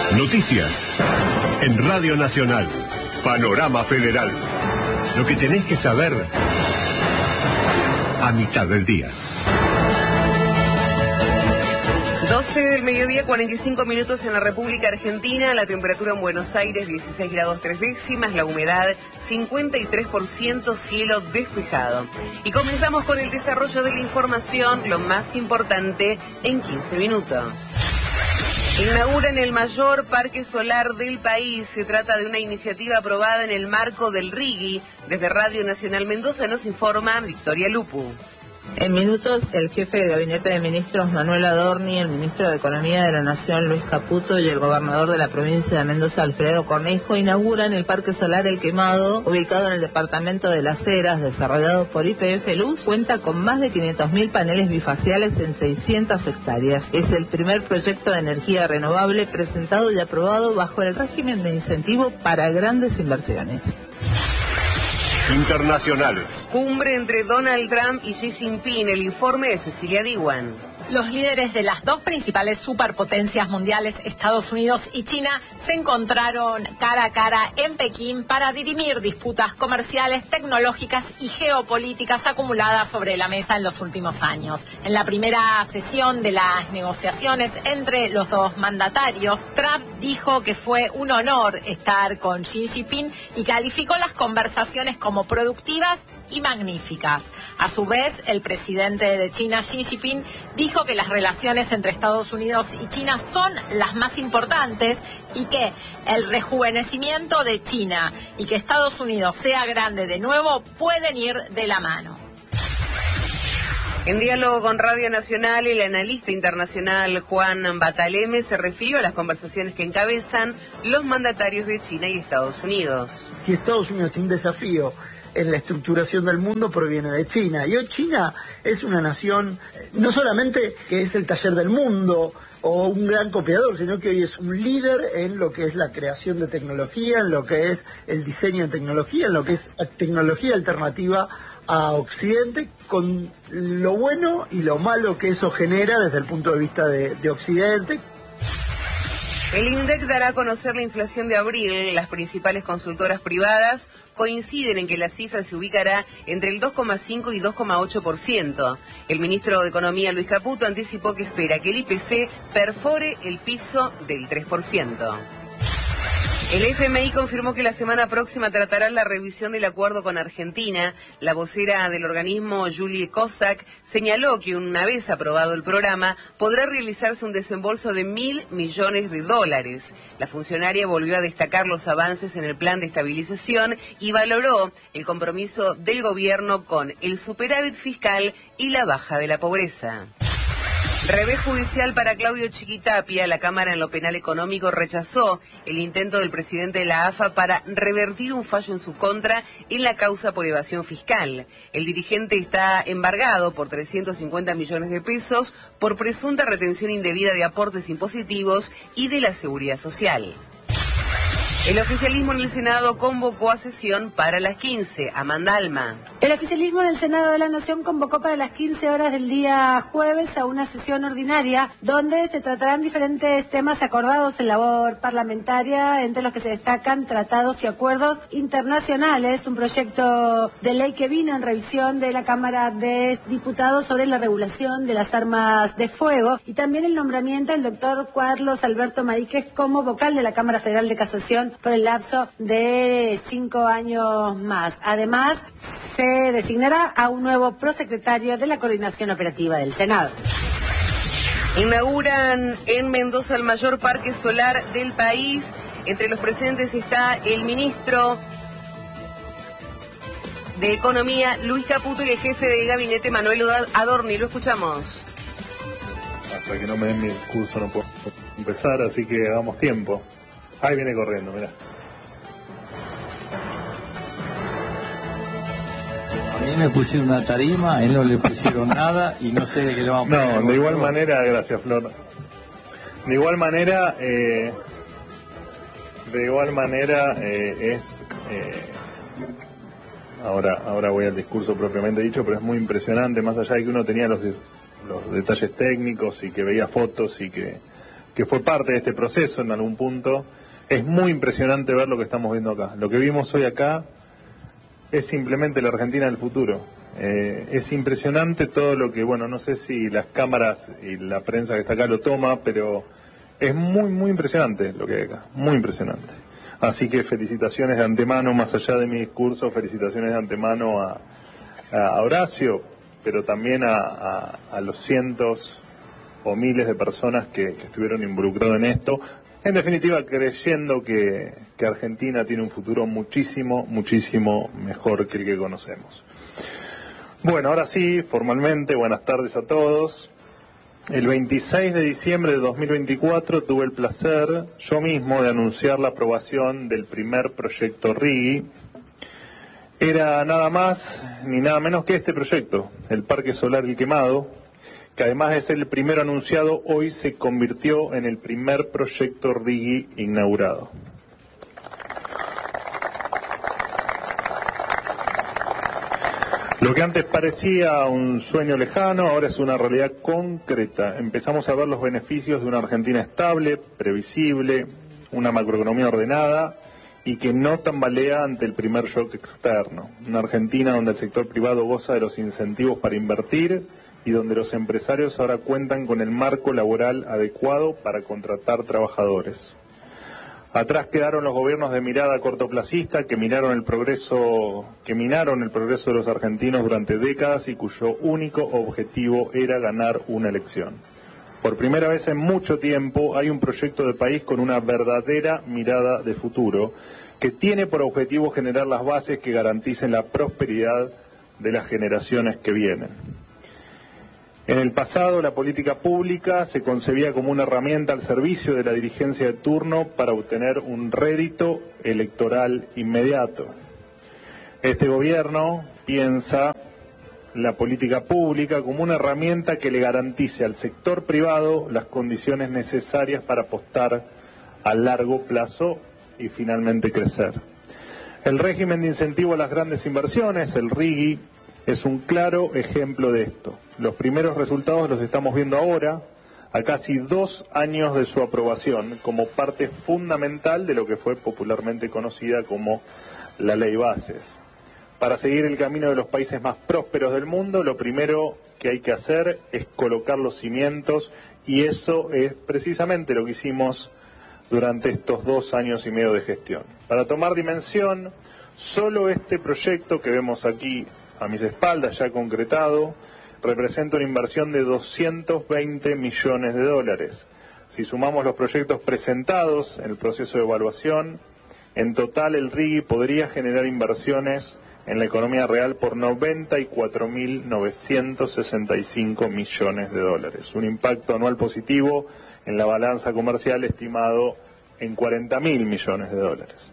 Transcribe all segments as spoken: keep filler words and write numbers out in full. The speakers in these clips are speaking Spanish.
Noticias en Radio Nacional. Panorama Federal. Lo que tenés que saber a mitad del día. doce del mediodía, cuarenta y cinco minutos en la República Argentina. La temperatura en Buenos Aires, dieciséis grados tres décimas. La humedad, cincuenta y tres por ciento. Cielo despejado. Y comenzamos con el desarrollo de la información, lo más importante, en quince minutos. Inauguran el mayor parque solar del país. Se trata de una iniciativa aprobada en el marco del RIGI. Desde Radio Nacional Mendoza nos informa Victoria Lupu. En minutos, el jefe de Gabinete de Ministros, Manuel Adorni, el ministro de Economía de la Nación, Luis Caputo, y el gobernador de la provincia de Mendoza, Alfredo Cornejo, inauguran el Parque Solar El Quemado, ubicado en el departamento de Las Heras, desarrollado por Y P F Luz. Cuenta con más de quinientos mil paneles bifaciales en seiscientas hectáreas. Es el primer proyecto de energía renovable presentado y aprobado bajo el régimen de incentivo para grandes inversiones. Internacionales. Cumbre entre Donald Trump y Xi Jinping. El informe de Cecilia Diwan. Los líderes de las dos principales superpotencias mundiales, Estados Unidos y China, se encontraron cara a cara en Pekín para dirimir disputas comerciales, tecnológicas y geopolíticas acumuladas sobre la mesa en los últimos años. En la primera sesión de las negociaciones entre los dos mandatarios, Trump dijo que fue un honor estar con Xi Jinping y calificó las conversaciones como productivas y magníficas. A su vez, el presidente de China, Xi Jinping, dijo que las relaciones entre Estados Unidos y China son las más importantes y que el rejuvenecimiento de China y que Estados Unidos sea grande de nuevo pueden ir de la mano. En diálogo con Radio Nacional, el analista internacional Juan Bataleme se refirió a las conversaciones que encabezan los mandatarios de China y Estados Unidos. Si Estados Unidos tiene un desafío en la estructuración del mundo, proviene de China. Y hoy China es una nación, no solamente que es el taller del mundo o un gran copiador, sino que hoy es un líder en lo que es la creación de tecnología, en lo que es el diseño de tecnología, en lo que es tecnología alternativa a Occidente, con lo bueno y lo malo que eso genera desde el punto de vista de, de Occidente. El INDEC dará a conocer la inflación de abril. Las principales consultoras privadas coinciden en que la cifra se ubicará entre el dos coma cinco y dos coma ocho por ciento. El ministro de Economía, Luis Caputo, anticipó que espera que el I P C perfore el piso del tres por ciento. El F M I confirmó que la semana próxima tratará la revisión del acuerdo con Argentina. La vocera del organismo, Julie Kozak, señaló que una vez aprobado el programa, podrá realizarse un desembolso de mil millones de dólares. La funcionaria volvió a destacar los avances en el plan de estabilización y valoró el compromiso del gobierno con el superávit fiscal y la baja de la pobreza. Revés judicial para Claudio Chiquitapia. La Cámara en lo Penal Económico rechazó el intento del presidente de la A F A para revertir un fallo en su contra en la causa por evasión fiscal. El dirigente está embargado por trescientos cincuenta millones de pesos por presunta retención indebida de aportes impositivos y de la seguridad social. El oficialismo en el Senado convocó a sesión para las quince. Amanda Alma. El oficialismo en el Senado de la Nación convocó para las quince horas del día jueves a una sesión ordinaria donde se tratarán diferentes temas acordados en labor parlamentaria, entre los que se destacan tratados y acuerdos internacionales, un proyecto de ley que vino en revisión de la Cámara de Diputados sobre la regulación de las armas de fuego y también el nombramiento del doctor Carlos Alberto Maríquez como vocal de la Cámara Federal de Casación por el lapso de cinco años más. Además, se designará a un nuevo prosecretario de la Coordinación Operativa del Senado. Inauguran en Mendoza el mayor parque solar del país. Entre los presentes está el ministro de Economía, Luis Caputo, y el jefe de gabinete, Manuel Adorni. Lo escuchamos. Hasta que no me den mi discurso no puedo empezar, así que hagamos tiempo. Ahí viene corriendo, mirá. A mí me pusieron una tarima, a él no le pusieron nada y no sé de qué le vamos a poner. No, de igual manera, gracias Flor. De igual manera, eh, de igual manera eh, es... Eh, ahora, ahora voy al discurso propiamente dicho, pero es muy impresionante, más allá de que uno tenía los, de, los detalles técnicos y que veía fotos y que que fue parte de este proceso en algún punto. Es muy impresionante ver lo que estamos viendo acá. Lo que vimos hoy acá es simplemente la Argentina del futuro. Eh, es impresionante todo lo que, bueno, no sé si las cámaras y la prensa que está acá lo toma, pero es muy, muy impresionante lo que hay acá, muy impresionante. Así que felicitaciones de antemano, más allá de mi discurso, felicitaciones de antemano a, a Horacio, pero también a, a, a los cientos o miles de personas que, que estuvieron involucrados en esto, en definitiva creyendo que, que Argentina tiene un futuro muchísimo, muchísimo mejor que el que conocemos. Bueno, ahora sí, formalmente, buenas tardes a todos. El veintiséis de diciembre de dos mil veinticuatro tuve el placer yo mismo de anunciar la aprobación del primer proyecto RIGI. Era nada más ni nada menos que este proyecto, el Parque Solar El Quemado, que además de ser el primero anunciado, hoy se convirtió en el primer proyecto RIGI inaugurado. Lo que antes parecía un sueño lejano, ahora es una realidad concreta. Empezamos a ver los beneficios de una Argentina estable, previsible, una macroeconomía ordenada y que no tambalea ante el primer shock externo. Una Argentina donde el sector privado goza de los incentivos para invertir y donde los empresarios ahora cuentan con el marco laboral adecuado para contratar trabajadores. Atrás quedaron los gobiernos de mirada cortoplacista que miraron el progreso, que minaron el progreso de los argentinos durante décadas y cuyo único objetivo era ganar una elección. Por primera vez en mucho tiempo hay un proyecto de país con una verdadera mirada de futuro que tiene por objetivo generar las bases que garanticen la prosperidad de las generaciones que vienen. En el pasado, la política pública se concebía como una herramienta al servicio de la dirigencia de turno para obtener un rédito electoral inmediato. Este gobierno piensa la política pública como una herramienta que le garantice al sector privado las condiciones necesarias para apostar a largo plazo y finalmente crecer. El régimen de incentivo a las grandes inversiones, el RIGI, es un claro ejemplo de esto. Los primeros resultados los estamos viendo ahora, a casi dos años de su aprobación, como parte fundamental de lo que fue popularmente conocida como la Ley Bases. Para seguir el camino de los países más prósperos del mundo, lo primero que hay que hacer es colocar los cimientos, y eso es precisamente lo que hicimos durante estos dos años y medio de gestión. Para tomar dimensión, solo este proyecto que vemos aquí a mis espaldas, ya concretado, representa una inversión de doscientos veinte millones de dólares. Si sumamos los proyectos presentados en el proceso de evaluación, en total el RIGI podría generar inversiones en la economía real por noventa y cuatro mil novecientos sesenta y cinco millones de dólares. Un impacto anual positivo en la balanza comercial estimado en cuarenta mil millones de dólares.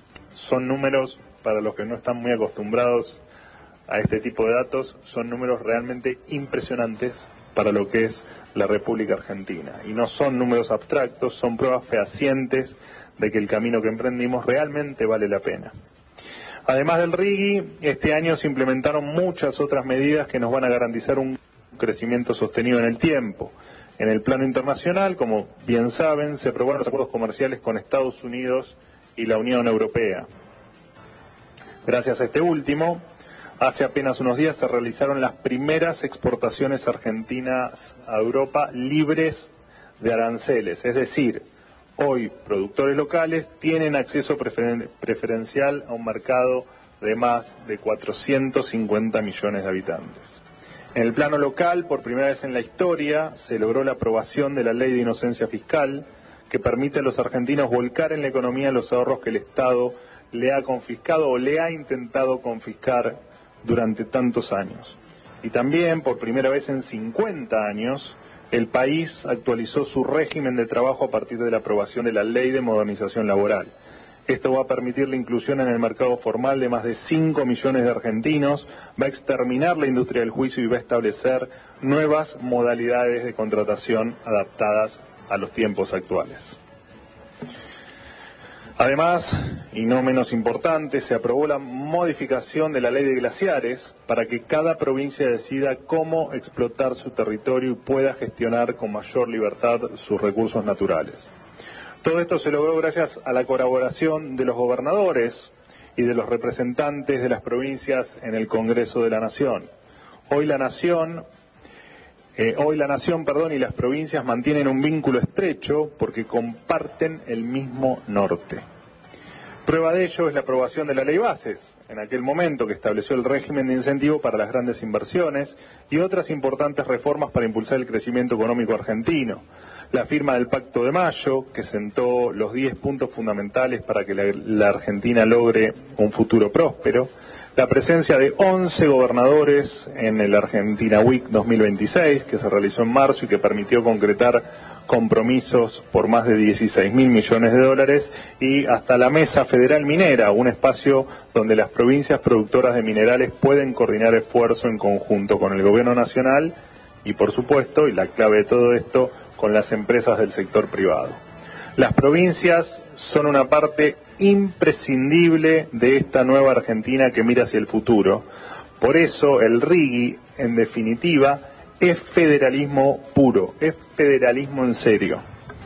Son números, para los que no están muy acostumbrados a este tipo de datos, son números realmente impresionantes para lo que es la República Argentina. Y no son números abstractos, son pruebas fehacientes de que el camino que emprendimos realmente vale la pena. Además del RIGI, este año se implementaron muchas otras medidas que nos van a garantizar un crecimiento sostenido en el tiempo. En el plano internacional, como bien saben, se aprobaron los acuerdos comerciales con Estados Unidos y la Unión Europea. Gracias a este último, hace apenas unos días se realizaron las primeras exportaciones argentinas a Europa libres de aranceles, es decir, hoy productores locales tienen acceso preferen- preferencial a un mercado de más de cuatrocientos cincuenta millones de habitantes. En el plano local, por primera vez en la historia, se logró la aprobación de la Ley de Inocencia Fiscal, que permite a los argentinos volcar en la economía los ahorros que el Estado le ha confiscado o le ha intentado confiscar durante tantos años. Y también, por primera vez en cincuenta años, el país actualizó su régimen de trabajo a partir de la aprobación de la Ley de Modernización Laboral. Esto va a permitir la inclusión en el mercado formal de más de cinco millones de argentinos, va a exterminar la industria del juicio y va a establecer nuevas modalidades de contratación adaptadas a los tiempos actuales. Además, y no menos importante, se aprobó la modificación de la ley de glaciares para que cada provincia decida cómo explotar su territorio y pueda gestionar con mayor libertad sus recursos naturales. Todo esto se logró gracias a la colaboración de los gobernadores y de los representantes de las provincias en el Congreso de la Nación. Hoy la Nación... Eh, hoy la Nación, perdón, y las provincias mantienen un vínculo estrecho porque comparten el mismo norte. Prueba de ello es la aprobación de la Ley Bases, en aquel momento que estableció el régimen de incentivo para las grandes inversiones y otras importantes reformas para impulsar el crecimiento económico argentino. La firma del Pacto de Mayo, que sentó los diez puntos fundamentales para que la, la Argentina logre un futuro próspero. La presencia de once gobernadores en el Argentina Week dos mil veintiséis, que se realizó en marzo y que permitió concretar compromisos por más de dieciséis mil millones de dólares, y hasta la Mesa Federal Minera, un espacio donde las provincias productoras de minerales pueden coordinar esfuerzo en conjunto con el gobierno nacional y, por supuesto, y la clave de todo esto, con las empresas del sector privado. Las provincias son una parte imprescindible de esta nueva Argentina que mira hacia el futuro. Por eso el R I G I, en definitiva, es federalismo puro, es federalismo en serio.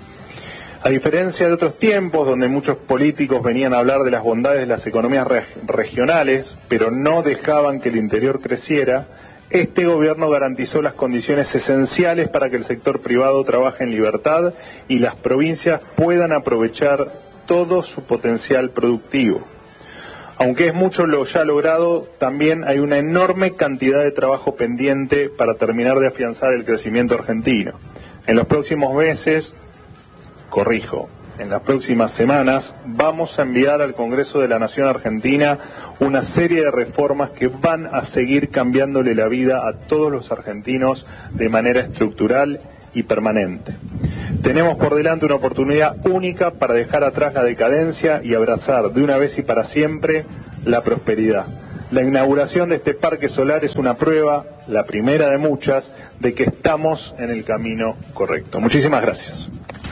A diferencia de otros tiempos donde muchos políticos venían a hablar de las bondades de las economías reg- regionales, pero no dejaban que el interior creciera, este gobierno garantizó las condiciones esenciales para que el sector privado trabaje en libertad y las provincias puedan aprovechar todo su potencial productivo. Aunque es mucho lo ya logrado, también hay una enorme cantidad de trabajo pendiente para terminar de afianzar el crecimiento argentino. En los próximos meses, corrijo, en las próximas semanas, vamos a enviar al Congreso de la Nación Argentina una serie de reformas que van a seguir cambiándole la vida a todos los argentinos de manera estructural y permanente. Tenemos por delante una oportunidad única para dejar atrás la decadencia y abrazar de una vez y para siempre la prosperidad. La inauguración de este parque solar es una prueba, la primera de muchas, de que estamos en el camino correcto. Muchísimas gracias.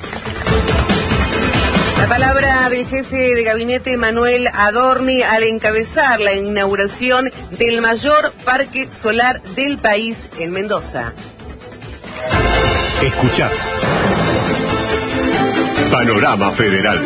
La palabra del jefe de gabinete Manuel Adorni al encabezar la inauguración del mayor parque solar del país en Mendoza. Escuchás Panorama Federal.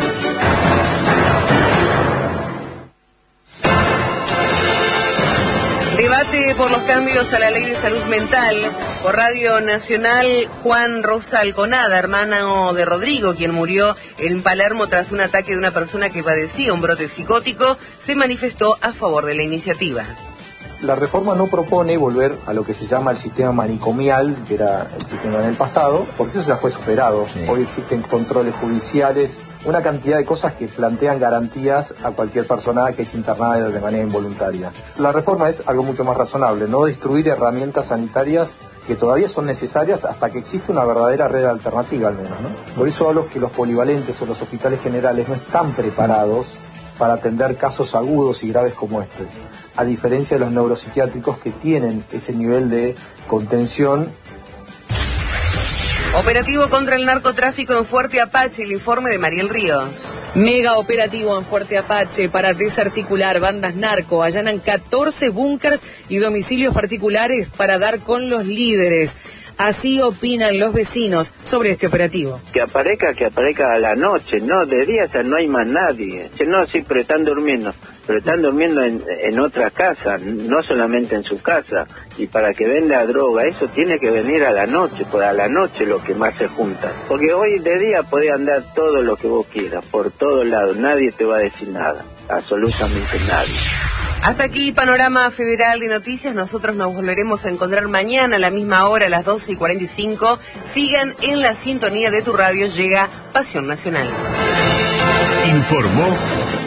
Debate por los cambios a la ley de salud mental. Por Radio Nacional, Juan Rosa Alconada, hermano de Rodrigo, quien murió en Palermo tras un ataque de una persona que padecía un brote psicótico, se manifestó a favor de la iniciativa. La reforma no propone volver a lo que se llama el sistema manicomial, que era el sistema en el pasado, porque eso ya fue superado. Sí. Hoy existen controles judiciales, una cantidad de cosas que plantean garantías a cualquier persona que es internada de manera involuntaria. La reforma es algo mucho más razonable, no destruir herramientas sanitarias que todavía son necesarias hasta que existe una verdadera red alternativa al menos, ¿no? Por eso hablo que los polivalentes o los hospitales generales no están preparados para atender casos agudos y graves como este, a diferencia de los neuropsiquiátricos que tienen ese nivel de contención. Operativo contra el narcotráfico en Fuerte Apache, el informe de Mariel Ríos. Mega operativo en Fuerte Apache para desarticular bandas narco. Allanan catorce búnkers y domicilios particulares para dar con los líderes. Así opinan los vecinos sobre este operativo. Que aparezca, que aparezca a la noche, no, de día ya no hay más nadie. No, sí, pero están durmiendo, pero están durmiendo en, en otra casa, no solamente en su casa. Y para que venda droga, eso tiene que venir a la noche, pues a la noche lo que más se junta. Porque hoy de día puede andar todo lo que vos quieras, por todos lados, nadie te va a decir nada, absolutamente nadie. Hasta aquí Panorama Federal de Noticias. Nosotros nos volveremos a encontrar mañana a la misma hora, a las doce y cuarenta y cinco. Sigan en la sintonía de tu radio. Llega Pasión Nacional. Informó